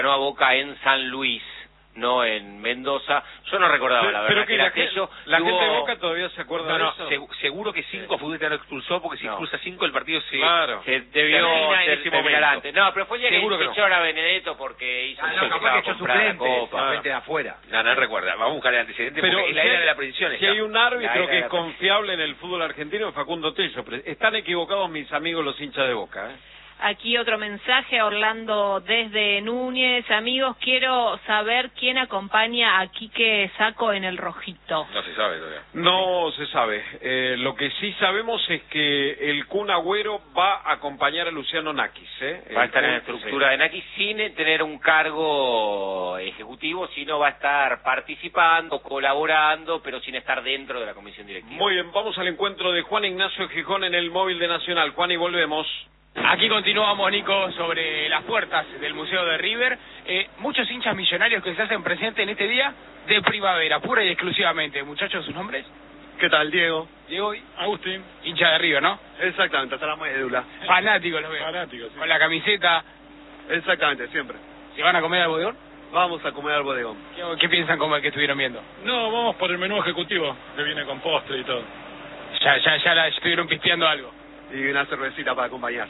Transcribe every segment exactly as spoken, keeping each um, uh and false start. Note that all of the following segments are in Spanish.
ganó a Boca en San Luis, no en Mendoza. Yo no recordaba, pero, la verdad, pero que era la, aquello. ¿La tuvo... gente de Boca todavía se acuerda no, de no, eso? Seg seguro que cinco sí. futbolistas no expulsó, porque si no. expulsa cinco el partido se, claro. se debió termina en ter ese terminar momento. antes. No, pero fue el día seguro que, que que echaron a Benedetto porque hizo Ah, no, capaz que echó suplente, suplente de afuera. No, no recuerda, vamos a buscar el antecedente, Pero porque es la si era hay, de la predicción. si hay un árbitro que es la... confiable en el fútbol argentino es Facundo Tello. Están equivocados mis amigos los hinchas de Boca, ¿eh? Aquí otro mensaje a Orlando desde Núñez. Amigos, quiero saber quién acompaña a Quique Sacco en el rojito. No se sabe todavía. No se sabe. Eh, lo que sí sabemos es que el Kun Agüero va a acompañar a Luciano Nakis, ¿eh? Va a El estar Kun, en la estructura sí. de Nakis sin tener un cargo ejecutivo, sino va a estar participando, colaborando, pero sin estar dentro de la comisión directiva. Muy bien, vamos al encuentro de Juan Ignacio Gijón en el móvil de Nacional. Juan, y volvemos. Aquí continuamos, Nico, sobre las puertas del Museo de River. Eh, muchos hinchas millonarios que se hacen presentes en este día de primavera, pura y exclusivamente. Muchachos, ¿sus nombres? ¿Qué tal, Diego? Diego y Agustín. hincha de River, ¿no? Exactamente, hasta la médula. Fanáticos los veo. Fanáticos, sí. Con la camiseta. Exactamente, siempre. ¿Se van a comer al bodegón? Vamos a comer al bodegón. ¿Qué, qué piensan comer que estuvieron viendo? No, vamos por el menú ejecutivo, que viene con postre y todo. Ya, ya, ya la estuvieron pisteando algo. Y una cervecita para acompañar.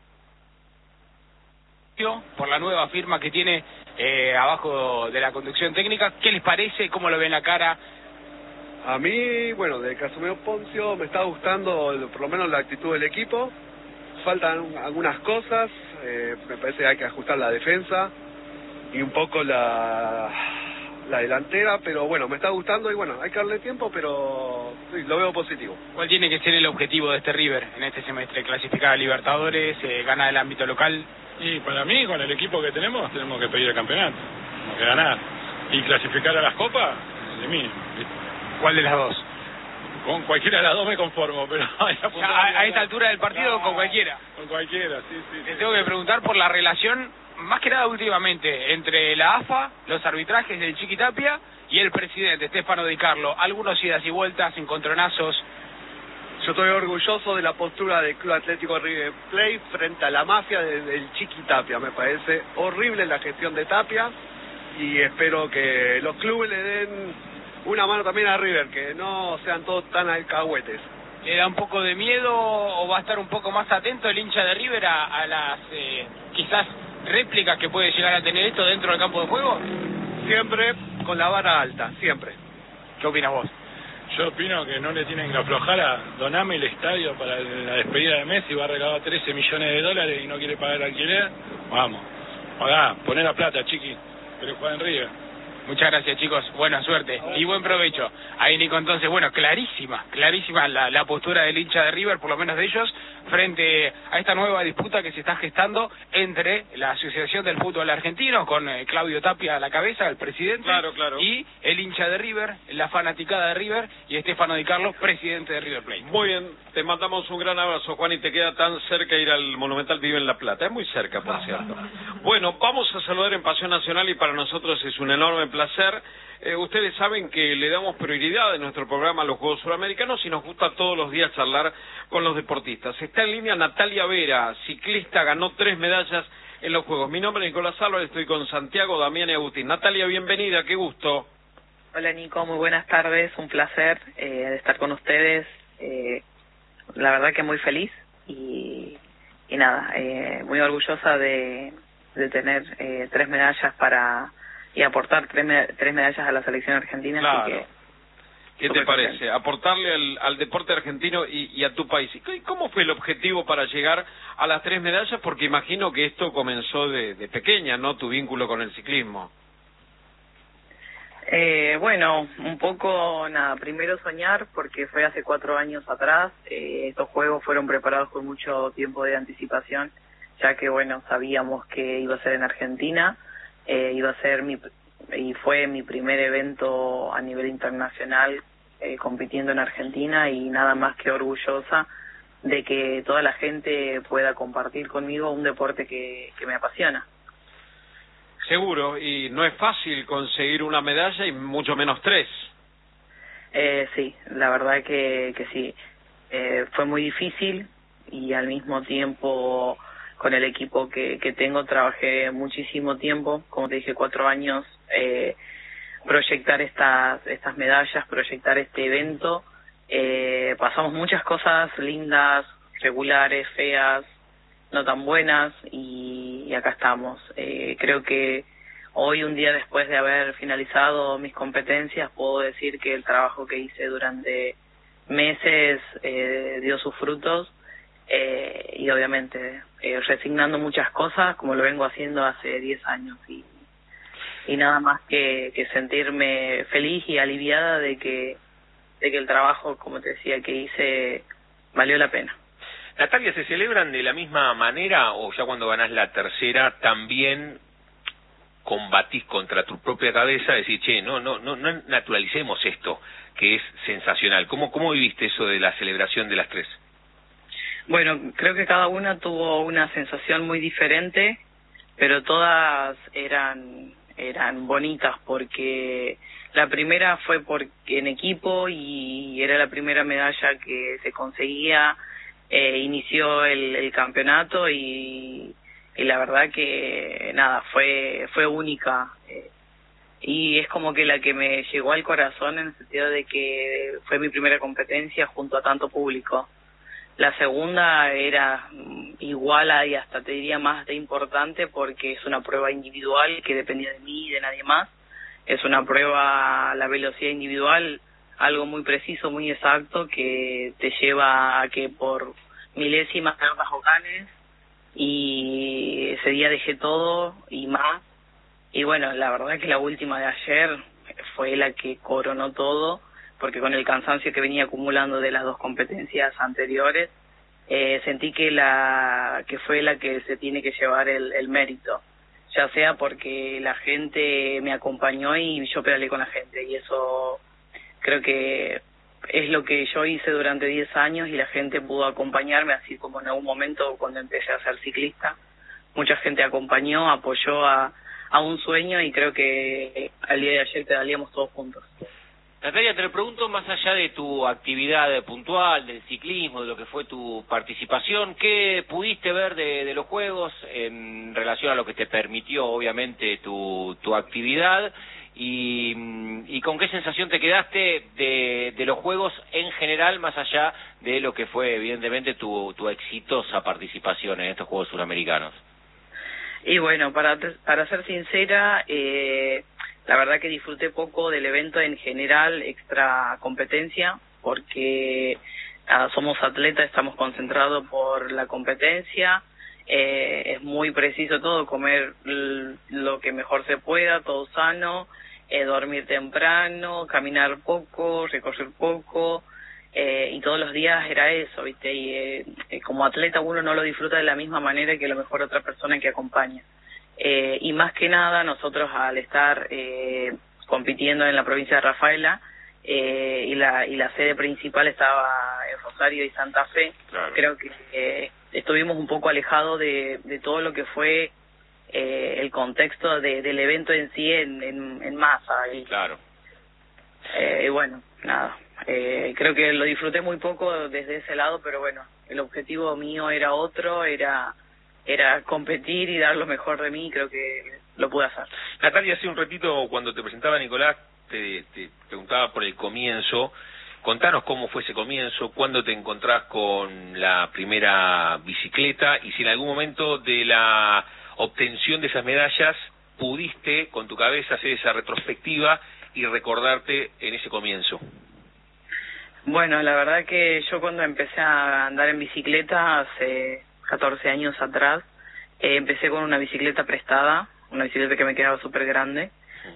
Por la nueva firma que tiene eh, abajo de la conducción técnica, ¿qué les parece? ¿Cómo lo ven la cara? A mí, bueno, de Casumeo Poncio me está gustando por lo menos la actitud del equipo. Faltan algunas cosas, eh, me parece que hay que ajustar la defensa y un poco la, la delantera, pero bueno, me está gustando y bueno, hay que darle tiempo, pero sí, lo veo positivo. ¿Cuál tiene que ser el objetivo de este River en este semestre? ¿Clasificar a Libertadores, eh, ganar el ámbito local? Y para mí, con el equipo que tenemos, tenemos que pedir el campeonato, tenemos que ganar. Y clasificar a las copas, de mínimo. ¿Cuál de las dos? Con cualquiera de las dos me conformo, pero... Ya, a, a esta altura del partido, no, con cualquiera. Con cualquiera, sí, sí. Te sí. tengo que preguntar por la relación, más que nada últimamente, entre la A F A, los arbitrajes del Chiqui Tapia y el presidente, Stefano Di Carlo. Algunos idas y vueltas, encontronazos. Yo estoy orgulloso de la postura del Club Atlético River Plate frente a la mafia de, del Chiqui Tapia. Me parece horrible la gestión de Tapia y espero que los clubes le den una mano también a River, que no sean todos tan alcahuetes. ¿Le da un poco de miedo o va a estar un poco más atento el hincha de River a, a las eh, quizás réplicas que puede llegar a tener esto dentro del campo de juego? Siempre con la vara alta, siempre. ¿Qué opinas vos? Yo opino que no le tienen que aflojar a Doname el estadio para la despedida de Messi, va a recabar trece millones de dólares y no quiere pagar el alquiler. Vamos, pagá, poné la plata, chiqui, pero juega en River. Muchas gracias, chicos, buena suerte y buen provecho. Ahí, Nico, entonces, bueno, clarísima, clarísima la, la postura del hincha de River, por lo menos de ellos, frente a esta nueva disputa que se está gestando entre la Asociación del Fútbol Argentino, con eh, Claudio Tapia a la cabeza, el presidente, claro, claro. y el hincha de River, la fanaticada de River, y Stefano Di Carlo, presidente de River Plate. Muy bien, te mandamos un gran abrazo, Juan, y te queda tan cerca ir al Monumental Vive en La Plata. Es muy cerca, por cierto. Bueno, vamos a saludar en Pasión Nacional y para nosotros es un enorme placer. Eh, ustedes saben que le damos prioridad en nuestro programa a los Juegos Suramericanos y nos gusta todos los días charlar con los deportistas. Está en línea Natalia Vera, ciclista, ganó tres medallas en los Juegos. Mi nombre es Nicolás Álvarez, estoy con Santiago, Damián y Agustín. Natalia, bienvenida, qué gusto. Hola Nico, muy buenas tardes, un placer eh, de estar con ustedes. Eh, la verdad que muy feliz y, y nada, eh, muy orgullosa de, de tener eh, tres medallas para... y aportar tres, med tres medallas a la selección argentina. Claro. Así que, ¿Qué te parece? Contento. Aportarle al, al deporte argentino y, y a tu país. ¿Y cómo fue el objetivo para llegar a las tres medallas? Porque imagino que esto comenzó de, de pequeña, ¿no? Tu vínculo con el ciclismo. Eh, bueno, un poco, nada, primero soñar, porque fue hace cuatro años atrás. Eh, estos juegos fueron preparados con mucho tiempo de anticipación, ya que, bueno, sabíamos que iba a ser en Argentina. Eh, iba a ser mi y fue mi primer evento a nivel internacional eh, compitiendo en Argentina y nada más que orgullosa de que toda la gente pueda compartir conmigo un deporte que, que me apasiona. Seguro, y no es fácil conseguir una medalla y mucho menos tres. Eh, sí, la verdad que, que sí. Eh, fue muy difícil y al mismo tiempo con el equipo que, que tengo. Trabajé muchísimo tiempo, como te dije, cuatro años, eh, proyectar estas, estas medallas, proyectar este evento. Eh, pasamos muchas cosas lindas, regulares, feas, no tan buenas, y, y acá estamos. Eh, creo que hoy, un día después de haber finalizado mis competencias, puedo decir que el trabajo que hice durante meses eh, dio sus frutos, eh, y obviamente eh, resignando muchas cosas, como lo vengo haciendo hace diez años, y, y nada más que, que sentirme feliz y aliviada de que, de que el trabajo, como te decía, que hice valió la pena. Natalia, ¿se celebran de la misma manera o ya cuando ganás la tercera también combatís contra tu propia cabeza, decir, che, no, no, no, no naturalicemos esto, que es sensacional? ¿Cómo, cómo viviste eso de la celebración de las tres? Bueno, creo que cada una tuvo una sensación muy diferente, pero todas eran eran bonitas, porque la primera fue por, en equipo, y era la primera medalla que se conseguía. Eh, inició el, el campeonato y, y la verdad que nada, fue fue única, eh, y es como que la que me llegó al corazón, en el sentido de que fue mi primera competencia junto a tanto público. La segunda era igual a, y hasta te diría más de importante, porque es una prueba individual que dependía de mí y de nadie más. Es una prueba, la velocidad individual, algo muy preciso, muy exacto, que te lleva a que por milésimas pierdas o ganes, y ese día dejé todo y más. Y bueno, la verdad que la última de ayer fue la que coronó todo, porque con el cansancio que venía acumulando de las dos competencias anteriores, eh, sentí que la que fue la que se tiene que llevar el, el mérito, ya sea porque la gente me acompañó y yo pedaleé con la gente, y eso creo que es lo que yo hice durante diez años, y la gente pudo acompañarme, así como en algún momento cuando empecé a ser ciclista, mucha gente acompañó, apoyó a, a un sueño, y creo que al día de ayer pedaleamos todos juntos. Natalia, te lo pregunto más allá de tu actividad puntual, del ciclismo, de lo que fue tu participación, ¿qué pudiste ver de, de los Juegos en relación a lo que te permitió, obviamente, tu, tu actividad? Y, y con qué sensación te quedaste de, de los Juegos en general, más allá de lo que fue, evidentemente, tu, tu exitosa participación en estos Juegos Suramericanos? Y bueno, para, para ser sincera, eh, la verdad que disfruté poco del evento en general, extra competencia, porque nada, somos atletas, estamos concentrados por la competencia, eh, es muy preciso todo, comer lo que mejor se pueda, todo sano, eh, dormir temprano, caminar poco, recorrer poco, eh, y todos los días era eso, ¿viste? Y eh, como atleta uno no lo disfruta de la misma manera que a lo mejor otra persona que acompaña. Eh, y más que nada, nosotros al estar eh, compitiendo en la provincia de Rafaela, eh, y la y la sede principal estaba en Rosario y Santa Fe, claro, creo que eh, estuvimos un poco alejados de, de todo lo que fue eh, el contexto de, del evento en sí, en, en, en masa. Y, claro. Eh, y bueno, nada, eh, creo que lo disfruté muy poco desde ese lado, pero bueno, el objetivo mío era otro, era... era competir y dar lo mejor de mí, y creo que lo pude hacer. Natalia, hace un ratito cuando te presentaba Nicolás, te, te preguntaba por el comienzo. Contanos cómo fue ese comienzo, cuándo te encontrás con la primera bicicleta, y si en algún momento de la obtención de esas medallas pudiste con tu cabeza hacer esa retrospectiva y recordarte en ese comienzo. Bueno, la verdad que yo cuando empecé a andar en bicicleta hace catorce años atrás, eh, empecé con una bicicleta prestada, una bicicleta que me quedaba súper grande,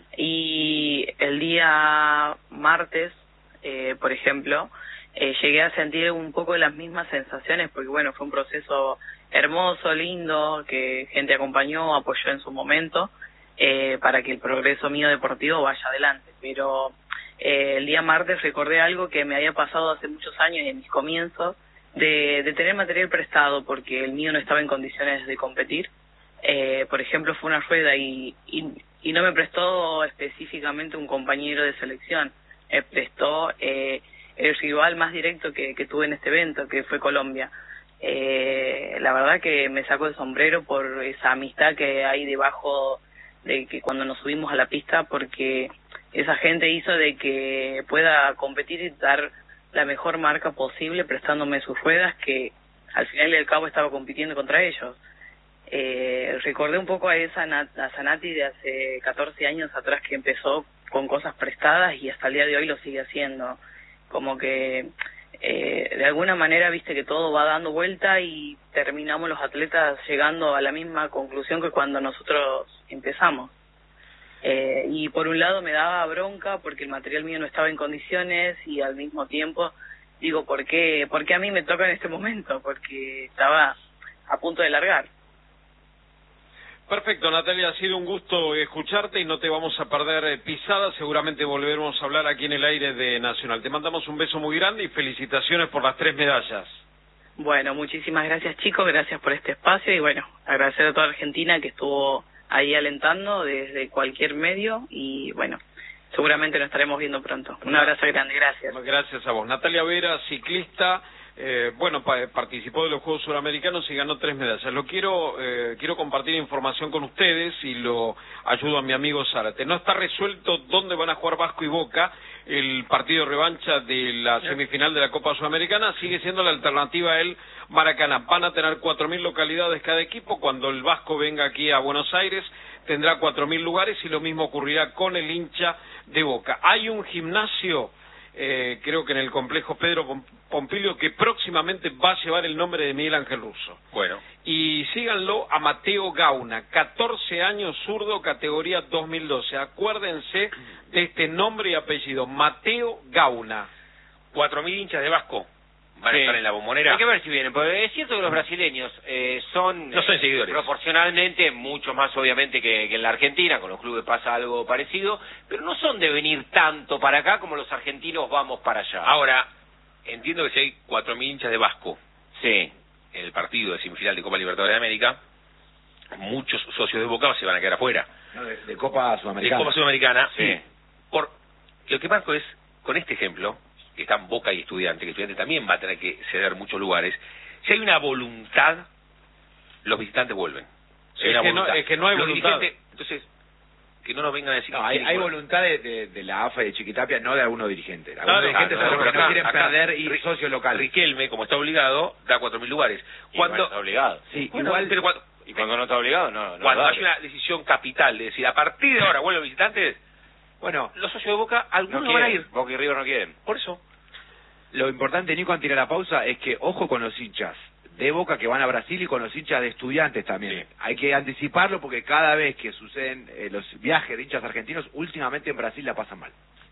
y el día martes, eh, por ejemplo, eh, llegué a sentir un poco las mismas sensaciones, porque bueno, fue un proceso hermoso, lindo, que gente acompañó, apoyó en su momento, eh, para que el progreso mío deportivo vaya adelante, pero eh, el día martes recordé algo que me había pasado hace muchos años en mis comienzos, De, de tener material prestado, porque el mío no estaba en condiciones de competir. Eh, por ejemplo, fue una rueda y, y, y no me prestó específicamente un compañero de selección, me prestó eh, el rival más directo que, que tuve en este evento, que fue Colombia. eh, la verdad que me saco el sombrero por esa amistad que hay debajo de que cuando nos subimos a la pista, porque esa gente hizo de que pueda competir y dar la mejor marca posible prestándome sus ruedas, que al final y al cabo estaba compitiendo contra ellos. Eh, recordé un poco a esa a Zanatti de hace catorce años atrás, que empezó con cosas prestadas y hasta el día de hoy lo sigue haciendo. Como que eh, de alguna manera viste que todo va dando vuelta y terminamos los atletas llegando a la misma conclusión que cuando nosotros empezamos. Eh, y por un lado me daba bronca porque el material mío no estaba en condiciones, y al mismo tiempo digo, ¿por qué, ¿por qué a mí me toca en este momento? Porque estaba a punto de largar. Perfecto, Natalia, ha sido un gusto escucharte y no te vamos a perder eh, pisada. Seguramente volveremos a hablar aquí en el aire de Nacional. Te mandamos un beso muy grande y felicitaciones por las tres medallas. Bueno, muchísimas gracias, chicos, gracias por este espacio y bueno, agradecer a toda Argentina que estuvo ahí alentando desde cualquier medio y bueno, seguramente nos estaremos viendo pronto. Un abrazo grande, gracias. Gracias a vos. Natalia Vera, ciclista, eh, bueno, pa participó de los Juegos Suramericanos y ganó tres medallas. Lo quiero eh, quiero compartir información con ustedes y lo ayudo a mi amigo Zárate. No está resuelto dónde van a jugar Vasco y Boca el partido de revancha de la semifinal de la Copa Sudamericana. Sigue siendo la alternativa el Maracaná. Van a tener cuatro mil localidades cada equipo. Cuando el Vasco venga aquí a Buenos Aires tendrá cuatro mil lugares y lo mismo ocurrirá con el hincha de Boca. Hay un gimnasio, eh, creo que en el complejo Pedro Pompilio, que próximamente va a llevar el nombre de Miguel Ángel Russo. Bueno. Y síganlo a Mateo Gauna, catorce años, zurdo, categoría dos mil doce. Acuérdense de este nombre y apellido, Mateo Gauna. Cuatro mil hinchas de Vasco van sí. a estar en la Bombonera. Hay que ver si vienen, porque es cierto que los brasileños eh, son, no son eh, seguidores, proporcionalmente mucho más obviamente que, que en la Argentina. Con los clubes pasa algo parecido, pero no son de venir tanto para acá como los argentinos vamos para allá. Ahora, entiendo que si hay cuatro mil hinchas de Vasco sí. en el partido de semifinal de Copa Libertadores de América, muchos socios de Boca se van a quedar afuera. No, de, de Copa Sudamericana. De Copa Sudamericana, sí. Por, lo que marco es, con este ejemplo, que están Boca y Estudiantes, que Estudiantes también va a tener que ceder muchos lugares, si hay una voluntad, los visitantes vuelven. Si es, hay que una no, es que no hay los voluntad. Entonces, que no nos vengan a decir... No, que hay, sí, hay bueno. voluntad de, de, de la A F A y de Chiquitapia, no de algunos dirigentes. Algunos Claro, dirigentes claro, son los que acá, no quieren acá, perder y Ri- socios locales. Riquelme, como está obligado, da cuatro mil lugares. Y Cuando, bueno, está obligado. Sí, bueno, igual... pero cuando, Y cuando no está obligado, no. no cuando lo hay da. una decisión capital de decir, a partir de ahora vuelven los visitantes, Bueno, los socios de Boca, algunos no van a quieren. ir. Boca y River no quieren. Por eso. lo importante, Nico, antes de la pausa, es que ojo con los hinchas de Boca que van a Brasil y con los hinchas de Estudiantes también. Sí. Hay que anticiparlo porque cada vez que suceden eh, los viajes de hinchas argentinos, últimamente en Brasil la pasan mal.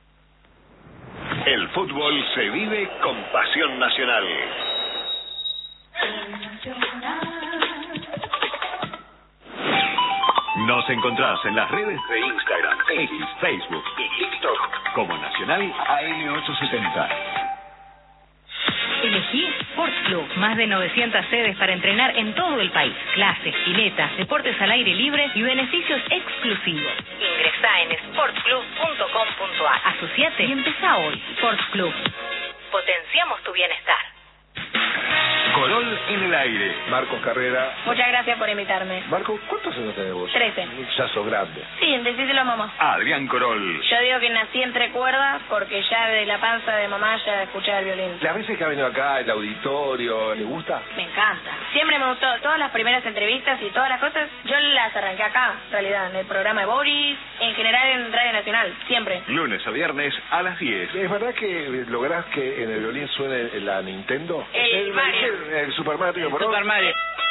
El fútbol se vive con pasión nacional. Nos encontrás en las redes de Instagram, X, Facebook y TikTok como Nacional A M ochocientos setenta. Elegí Sports Club. Más de novecientas sedes para entrenar en todo el país. Clases, piletas, deportes al aire libre y beneficios exclusivos. Ingresá en sports club punto com punto a r. Asociate y empezá hoy. Sports Club. Potenciamos tu bienestar. Corol en el aire. Marcos Carrera. Muchas gracias por invitarme. Marcos, ¿cuántos años tenés vos? Trece. Ya sos grande. Sí, decíselo a mamá. Adrián Corol. Yo digo que nací entre cuerdas porque ya de la panza de mamá ya escuchaba el violín. Las veces que ha venido acá, el auditorio, ¿le gusta? Me encanta. Siempre me gustó. Todas las primeras entrevistas y todas las cosas, yo las arranqué acá, en realidad, en el programa de Boris, en general en Radio Nacional, siempre. Lunes a viernes a las diez. ¿Es verdad que lográs que en el violín suene la Nintendo? El Mario. El Super Mario, Super Mario.